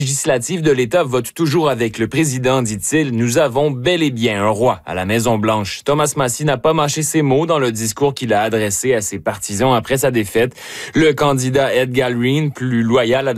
législative de l'État vote toujours avec le président, dit-il. Nous avons bel et bien un roi à la Maison-Blanche. Thomas Massie n'a pas mâché ses mots dans le discours qu'il a adressé à ses partisans après sa défaite. Le candidat Ed Galbraith, plus loyal à